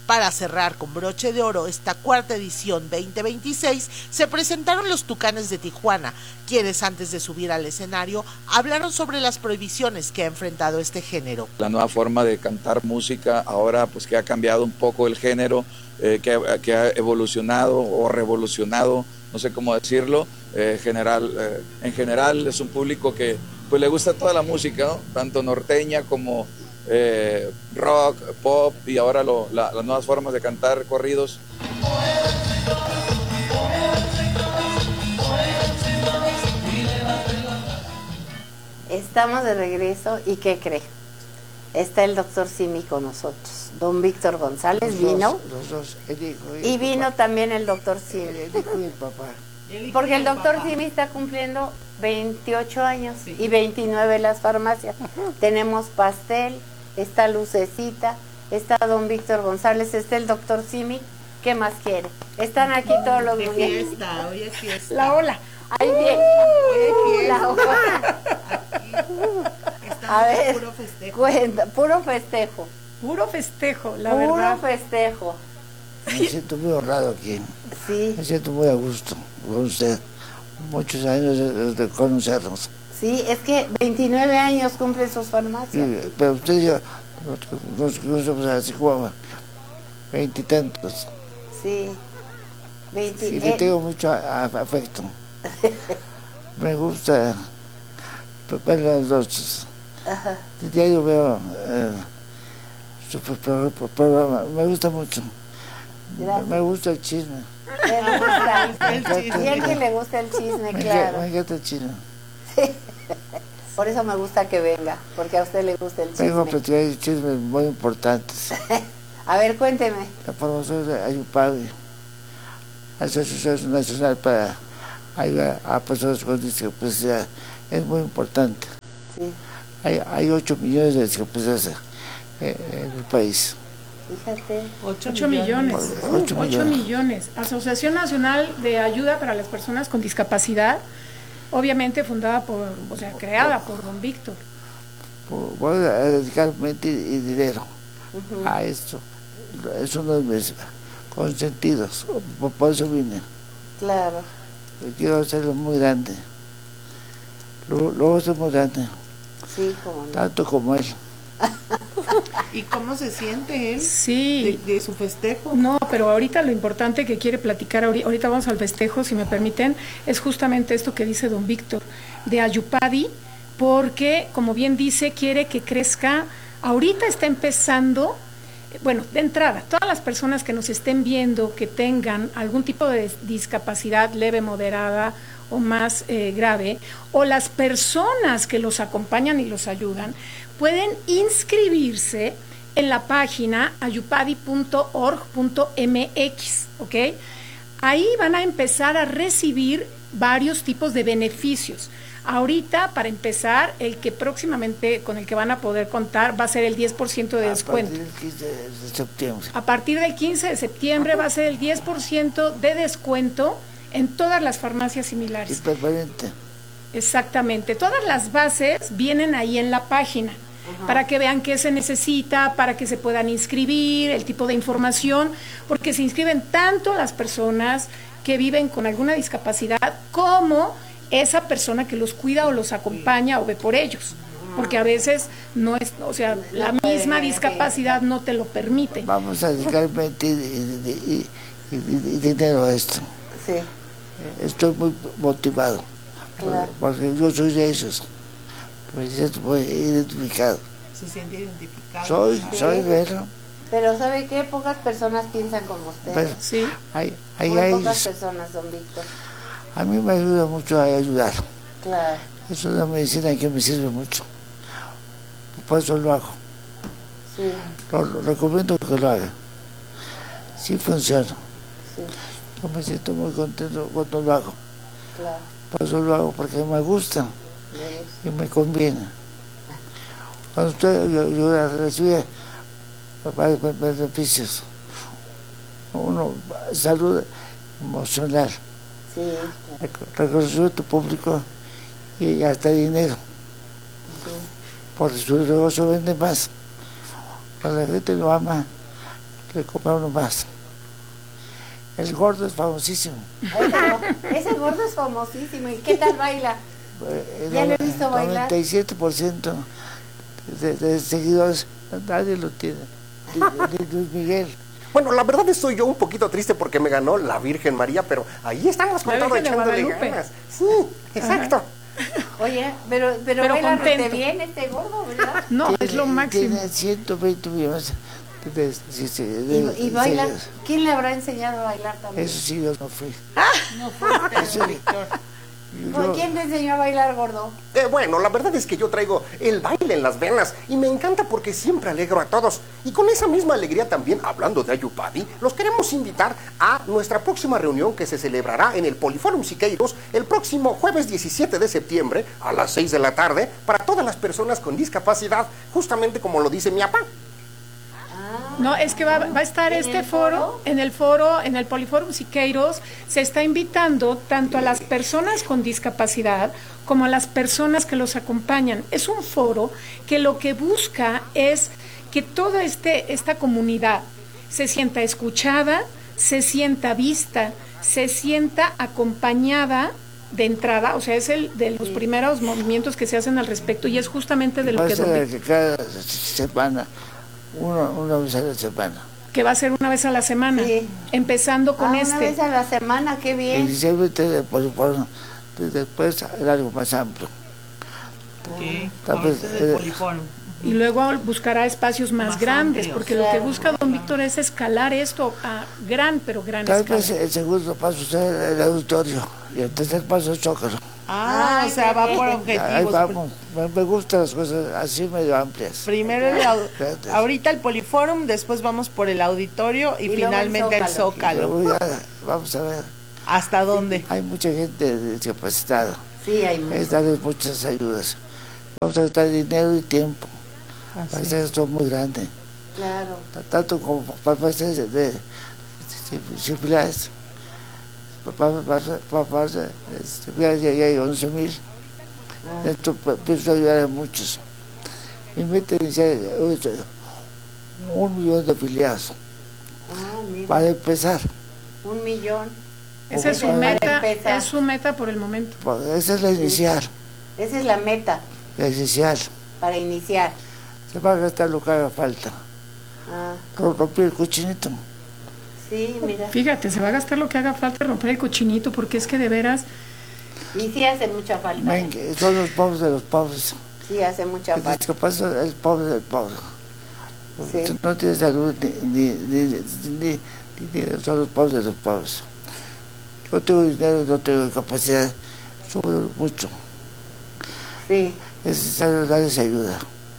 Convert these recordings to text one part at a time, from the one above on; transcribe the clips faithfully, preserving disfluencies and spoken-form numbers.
Para cerrar con broche de oro esta cuarta edición veinte veintiséis, se presentaron los Tucanes de Tijuana, quienes antes de subir al escenario hablaron sobre las prohibiciones que ha enfrentado este género. La nueva forma de cantar música ahora pues que ha cambiado un poco el género, eh, que, que ha evolucionado o revolucionado, no sé cómo decirlo, eh, general, eh, en general es un público que pues le gusta toda la música, ¿no? Tanto norteña como Eh, rock, pop y ahora lo, la, las nuevas formas de cantar corridos. Estamos de regreso y ¿qué cree? Está el doctor Simi con nosotros. Don Víctor González los vino. Dos, los dos, el hijo y, y el vino papá. También el doctor Simi. El, el hijo y el papá. Porque el doctor Simi está cumpliendo veintiocho años, sí, y veintinueve en las farmacias. Tenemos pastel, está Lucecita, está don Víctor González, está el doctor Simi. ¿Qué más quiere? Están aquí todos los días. Fiesta, hoy es fiesta. La ola. Ahí viene. Uh, la ola. Aquí. A ver, puro festejo. Cuenta, puro festejo. Puro festejo, la puro verdad. Puro festejo. Me siento muy honrado aquí. Sí. Me siento muy a gusto con usted. Muchos años de, de conocernos. Sí, es que veintinueve años cumplen sus farmacias. Sí, pero usted y yo nos conocemos así como veintitantos. Sí. veinte, y le tengo mucho afecto. Me gusta ver las dos. Ajá. El diario veo eh, su programa. Me gusta mucho. Gracias. Me gusta el chisme. Me gusta el chisme. Y el que le gusta el chisme, me claro. Me encanta el chisme. Sí. Por eso me gusta que venga, porque a usted le gusta el chisme. Vengo a platicar chismes muy importantes. A ver, cuénteme. La promoción de Ayupadi, Asociación Nacional para Ayudar a Personas con Discapacidad, es muy importante. Sí. Hay, hay ocho millones de discapacidades en el país. Fíjate. ocho millones. ocho ocho millones. Asociación Nacional de Ayuda para las Personas con Discapacidad, obviamente fundada por, o sea, creada por don Víctor. Voy a dedicar mente y dinero uh-huh. a esto. Es uno de mis consentidos. Por eso vine. Claro. Quiero hacerlo muy grande. Luego, luego es muy grande. Sí, como no. Tanto como él. ¿Y cómo se siente él? Sí. De, de su festejo. No, pero ahorita lo importante que quiere platicar, ahorita vamos al festejo, si me permiten, es justamente esto que dice don Víctor, de Ayupadi, porque, como bien dice, quiere que crezca. Ahorita está empezando, bueno, de entrada, todas las personas que nos estén viendo, que tengan algún tipo de discapacidad leve, moderada o más eh, grave, o las personas que los acompañan y los ayudan, pueden inscribirse en la página ayupadi punto org punto m x, ¿ok? Ahí van a empezar a recibir varios tipos de beneficios. Ahorita, para empezar, el que próximamente con el que van a poder contar va a ser el diez por ciento de descuento. A partir del quince de septiembre. A partir del quince de septiembre va a ser el diez por ciento de descuento en todas las farmacias similares. Y permanente. Exactamente. Todas las bases vienen ahí en la página. Ajá. Para que vean qué se necesita, para que se puedan inscribir, el tipo de información, porque se inscriben tanto las personas que viven con alguna discapacidad como esa persona que los cuida o los acompaña o ve por ellos, porque a veces no es, o sea, la misma discapacidad no te lo permite. Vamos a dedicar mente y, y, y, y dinero a esto. Sí. Estoy muy motivado, claro. Porque yo soy de esos. Me siento muy identificado. ¿Se siente identificado? Soy, sí. soy vero. Pero ¿sabe qué? Pocas personas piensan como usted. Pero, sí. Hay, hay, muy hay, pocas personas, don Víctor. A mí me ayuda mucho a ayudar. Claro. Es una medicina que me sirve mucho. Por eso lo hago. Sí. Lo, lo recomiendo que lo haga. Sí funciona. Sí. Yo me siento muy contento cuando lo hago. Claro. Por eso lo hago, porque me gusta. Sí. Y me conviene. Cuando usted yo, yo recibe varios beneficios. Uno, salud emocional. Sí. Reconocimiento público y hasta dinero. Sí. Porque su negocio vende más. Cuando la gente lo ama, le compra uno más. El gordo es famosísimo. Ese, ese gordo es famosísimo. ¿Y qué tal baila? Eh, Ya lo he visto bailar. noventa y siete por ciento de, de seguidores, nadie lo tiene. De, de Luis Miguel. Bueno, la verdad estoy yo un poquito triste porque me ganó la Virgen María, pero ahí estamos con La todo Virgen de echándole Guadalupe. ganas. Sí, exacto. Ajá. Oye, pero, pero, Pero baila contento. rete bien este gordo, ¿verdad? No, Tiene- es lo máximo. Tiene ciento veinte millones de, de- de- de- Y, y de baila. seguidores. ¿Quién le habrá enseñado a bailar también? Eso sí, yo no fui. No fuiste, don Víctor. Yo- ¿Quién te enseñó a bailar, gordo? Eh, bueno, la verdad es que yo traigo el baile en las venas y me encanta porque siempre alegro a todos. Y con esa misma alegría también, hablando de Ayupadi, los queremos invitar a nuestra próxima reunión que se celebrará en el Poliforum Siqueiros el próximo jueves diecisiete de septiembre a las seis de la tarde para todas las personas con discapacidad, justamente como lo dice mi papá. No, es que va, va a estar ¿En este el foro, foro? en el foro, en el Poliforum Siqueiros, se está invitando tanto a las personas con discapacidad como a las personas que los acompañan. Es un foro que lo que busca es que toda este, esta comunidad se sienta escuchada, se sienta vista, se sienta acompañada de entrada, o sea, es el de los primeros movimientos que se hacen al respecto y es justamente de lo que, Pasa don que cada semana, uno, una vez a la semana. que va a ser una vez a la semana, Sí. empezando con Ah, este. una vez a la semana, qué bien. Inicialmente de Poliforum, después era algo más amplio. Sí, Tal con vez, este del eh, Poliforum. Y luego buscará espacios más, Más grandes, amplios. porque lo que Claro. busca don Víctor es escalar esto a gran, pero gran Tal escala. vez el segundo paso sea el auditorio y el tercer paso es Zócalo. Ah, Ay, o sea, qué va bien. por Ahí objetivos. vamos. Me, me gustan las cosas así medio amplias. Primero el au- Gracias. ahorita el Poliforum, después vamos por el auditorio y, Y luego el finalmente el Zócalo. Zócalo. Luego ya, vamos a ver. ¿Hasta dónde? Hay mucha gente discapacitada. Sí, hay mucho. Es darles muchas ayudas. Vamos a gastar dinero y tiempo. Ah, Para sí. hacer esto muy grande. Claro. Tanto como para hacer de, de, de similares. Para para similares ya hay once mil. Esto pues, pienso ayudar a muchos. Mi meta inicial es un millón de afiliados. Ah, mira, Para empezar. un millón. Esa es su Para meta, empezar. es su meta por el momento. Pues, esa es la inicial. Esa es la meta La inicial. para iniciar. Se va a gastar lo que haga falta. Ah, Romper el cochinito. sí, mira. Fíjate, se va a gastar lo que haga falta romper el cochinito, porque es que de veras, Y sí hace mucha falta. Ven, ¿eh? que son los pobres de los pobres. Sí hace mucha El falta. discapacitado es el pobre del pobre. Sí. Tú no tienes salud ni, ni, ni, ni, ni- ni- son los pobres de los pobres. Yo tengo dinero, no tengo capacidad, sufro mucho. Sí. Es necesario darles ayuda.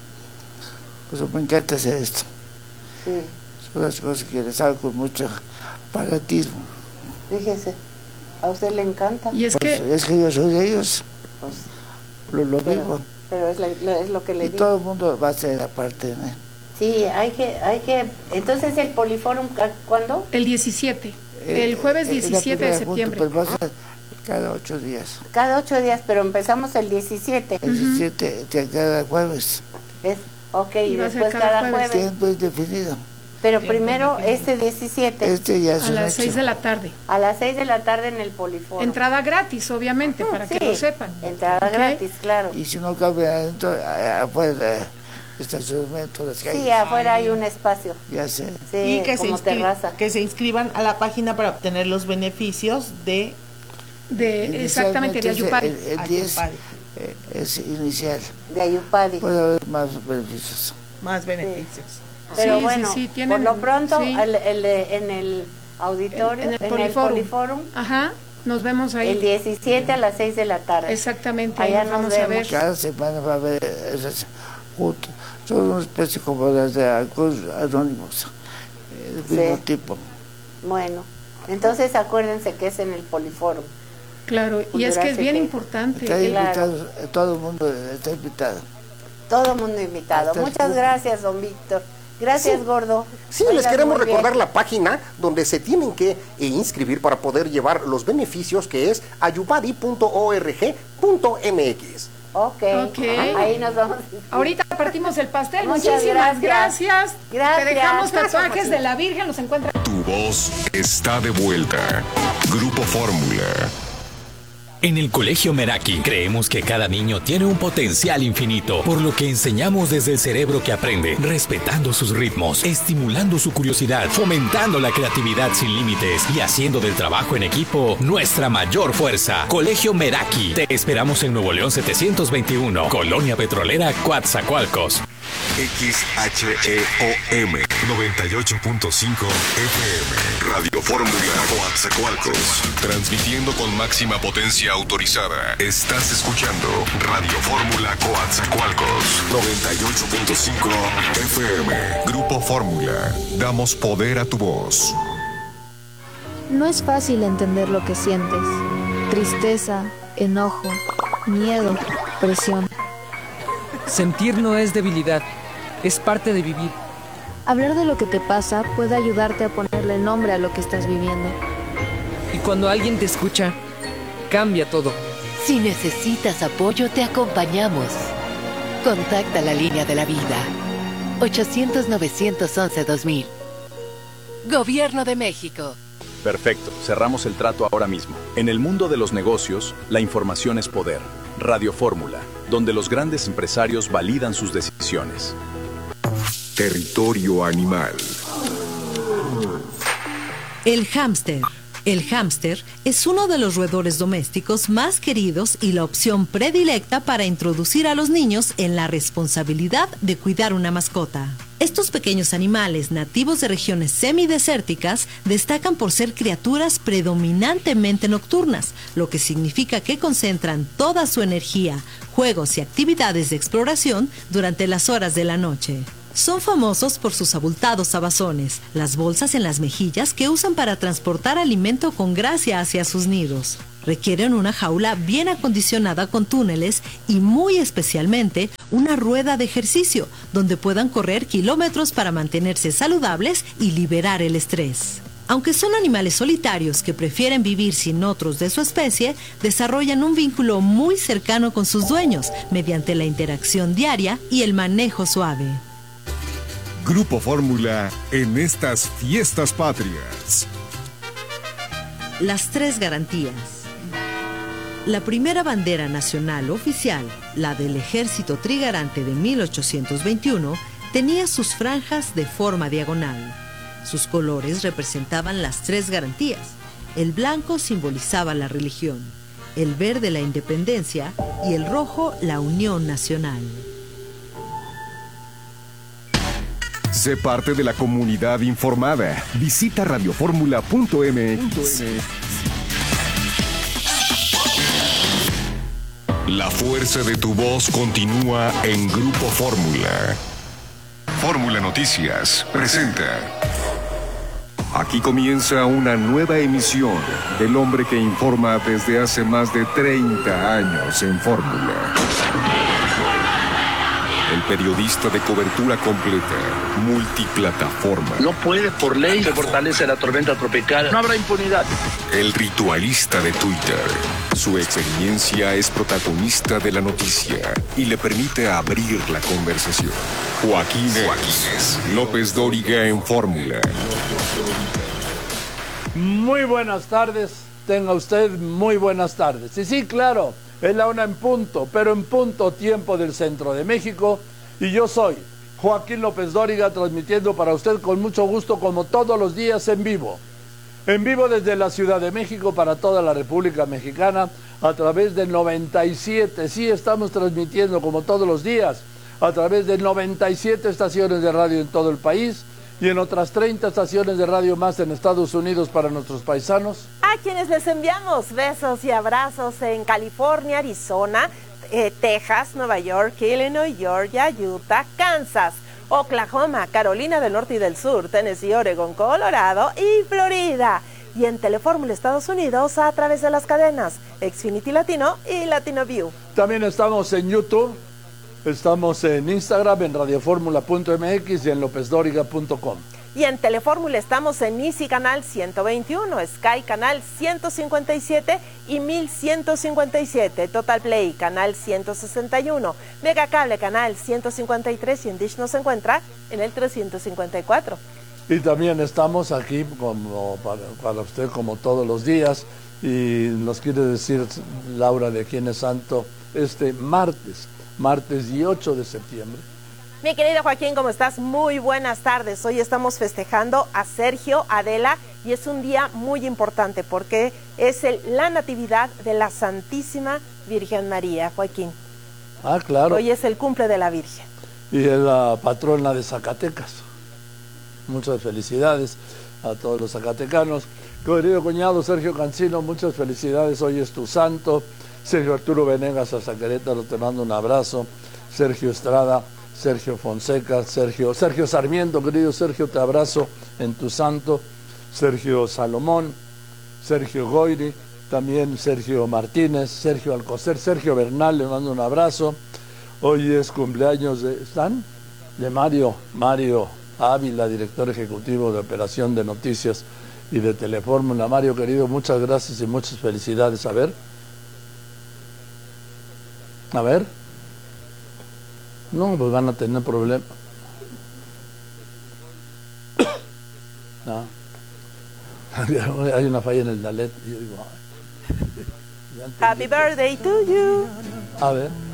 Por eso me encanta hacer esto. Sí. Son las cosas que les hago con mucho fanatismo. Fíjese, a usted le encanta. y es Pues, que es que yo soy de ellos, Pues, lo, lo pero, vivo. pero es, la- lo, es lo que le Y digo. todo el mundo va a hacer la parte. ¿no? Sí, hay que, hay que. Entonces el Poliforum, ¿cuándo? el diecisiete, el jueves Eh, eh, la diecisiete de primera junta, septiembre. Pero va a ser cada ocho días. Cada ocho días, pero empezamos el diecisiete. El diecisiete de cada jueves. ¿Ves? Ok, y Y va a ser después cada cada jueves. jueves. Tiempo indefinido. Pero primero este diecisiete, Este ya es A un las hecho. seis de la tarde. a las seis de la tarde en el Poliforum. Entrada gratis, obviamente, para Sí, que lo sepan. Entrada ¿Ok? gratis, claro. Y si no cabe adentro, a- afuera, estacionamiento, las calles. Sí, afuera hay un espacio. Ya sé. Sí, y que se, como inscri- terraza. que se inscriban a la página para obtener los beneficios de De, exactamente, de Inicialmente Ayupari. El, el diez Ayupari. eh, es inicial. De Ayupadi. Puede haber más beneficios. Más beneficios. Pero Sí, bueno, sí, sí, tienen- por lo pronto, sí. el- el de- en el auditorio, En- en en el, el Poliforum. Poliforum, Ajá, nos vemos ahí. el diecisiete a las seis de la tarde. Exactamente, ahí Allá nos nos vamos a ver. vemos. Cada semana va a haber esas juntas. Son una especie como las de Alcohólicos Anónimos. eh, Del mismo Sí. tipo. Bueno, entonces acuérdense que es en el Poliforum. Claro, y Cultural es que es bien Siqueiros. importante. Está el- invitado, eh, todo el mundo está invitado. Todo mundo invitado. Hasta el Muchas público. gracias, don Víctor. Gracias, Sí. gordo. Sí, Oigan, les queremos muy bien. recordar la página donde se tienen que eh, inscribir para poder llevar los beneficios, que es ayupadi punto org punto mx. Ok, okay. Ahí nos vamos. Ahorita partimos el pastel. Muchas Muchísimas gracias. gracias. Gracias. Te dejamos Gracias, tatuajes Joaquín. de la Virgen, los encuentran. Tu voz está de vuelta. Grupo Fórmula. En el Colegio Meraki creemos que cada niño tiene un potencial infinito, por lo que enseñamos desde el cerebro que aprende, respetando sus ritmos, estimulando su curiosidad, fomentando la creatividad sin límites y haciendo del trabajo en equipo nuestra mayor fuerza. Colegio Meraki. Te esperamos en Nuevo León setecientos veintiuno, Colonia Petrolera, Coatzacoalcos. X H E O M noventa y ocho punto cinco F M. Radio Fórmula Coatzacoalcos. Transmitiendo con máxima potencia autorizada. Estás escuchando Radio Fórmula Coatzacoalcos. noventa y ocho punto cinco F M. Grupo Fórmula. Damos poder a tu voz. No es fácil entender lo que sientes. Tristeza, enojo, miedo, presión. Sentir no es debilidad, es parte de vivir. Hablar de lo que te pasa puede ayudarte a ponerle nombre a lo que estás viviendo. Y cuando alguien te escucha, cambia todo. Si necesitas apoyo, te acompañamos. Contacta la línea de la vida. ochocientos, novecientos once, dos mil. Gobierno de México. Perfecto, cerramos el trato ahora mismo. En el mundo de los negocios, la información es poder. Radio Fórmula, donde los grandes empresarios validan sus decisiones. Territorio animal. El hámster. El hámster es uno de los roedores domésticos más queridos y la opción predilecta para introducir a los niños en la responsabilidad de cuidar una mascota. Estos pequeños animales nativos de regiones semidesérticas destacan por ser criaturas predominantemente nocturnas, lo que significa que concentran toda su energía, juegos y actividades de exploración durante las horas de la noche. Son famosos por sus abultados abazones, las bolsas en las mejillas que usan para transportar alimento con gracia hacia sus nidos. Requieren una jaula bien acondicionada con túneles y muy especialmente una rueda de ejercicio donde puedan correr kilómetros para mantenerse saludables y liberar el estrés. Aunque son animales solitarios que prefieren vivir sin otros de su especie, desarrollan un vínculo muy cercano con sus dueños mediante la interacción diaria y el manejo suave. Grupo Fórmula en estas fiestas patrias. Las tres garantías. La primera bandera nacional oficial, la del Ejército Trigarante de mil ochocientos veintiuno, tenía sus franjas de forma diagonal. Sus colores representaban las tres garantías. El blanco simbolizaba la religión, el verde la independencia y el rojo la unión nacional. Sé parte de la comunidad informada. Visita radioformula punto m x. La fuerza de tu voz continúa en Grupo Fórmula. Fórmula Noticias presenta. Aquí comienza una nueva emisión del hombre que informa desde hace más de treinta años en Fórmula. El periodista de cobertura completa, multiplataforma. No puede, por ley, se fortalece la tormenta tropical. No habrá impunidad. El ritualista de Twitter. Su experiencia es protagonista de la noticia y le permite abrir la conversación. Joaquín Joaquínez López Dóriga en Fórmula. Muy buenas tardes. Tenga usted muy buenas tardes. Y sí, claro. Es la una en punto, pero en punto tiempo del centro de México. Y yo soy Joaquín López Dóriga, transmitiendo para usted con mucho gusto, como todos los días, en vivo. En vivo desde la Ciudad de México para toda la República Mexicana a través de noventa y siete. Sí, estamos transmitiendo como todos los días a través de noventa y siete estaciones de radio en todo el país y en otras treinta estaciones de radio más en Estados Unidos para nuestros paisanos. A quienes les enviamos besos y abrazos en California, Arizona, eh, Texas, Nueva York, Illinois, Georgia, Utah, Kansas, Oklahoma, Carolina del Norte y del Sur, Tennessee, Oregon, Colorado y Florida. Y en Telefórmula Estados Unidos a través de las cadenas Xfinity Latino y Latino View. También estamos en YouTube. Estamos en Instagram, en radioformula punto m x y en lópez dóriga punto com. Y en Telefórmula estamos en Easy Canal ciento veintiuno, Sky Canal ciento cincuenta y siete y mil ciento cincuenta y siete, Total Play Canal ciento sesenta y uno, Mega Cable Canal ciento cincuenta y tres y en Dish nos encuentra en el trescientos cincuenta y cuatro. Y también estamos aquí como para, para usted como todos los días y nos quiere decir Laura de quién es santo este martes, martes dieciocho de septiembre. Mi querido Joaquín, ¿cómo estás? Muy buenas tardes. Hoy estamos festejando a Sergio Adela y es un día muy importante porque es el, la natividad de la Santísima Virgen María, Joaquín. Ah, claro. Hoy es el cumple de la Virgen. Y es la patrona de Zacatecas. Muchas felicidades a todos los zacatecanos. Querido cuñado Sergio Cancino, muchas felicidades. Hoy es tu santo. Sergio Arturo Venegas hasta Querétaro, te mando un abrazo. Sergio Estrada, Sergio Fonseca, Sergio, Sergio Sarmiento, querido Sergio, te abrazo en tu santo. Sergio Salomón, Sergio Goyri, también Sergio Martínez, Sergio Alcocer, Sergio Bernal, le mando un abrazo. Hoy es cumpleaños de, ¿están? De Mario, Mario Ávila, director ejecutivo de Operación de Noticias y de Telefórmula. Mario, querido, muchas gracias y muchas felicidades. A ver. A ver. No, pues van a tener problemas. No. Hay una falla en el Dalet. Y yo digo, ay. Happy birthday to you. A ver.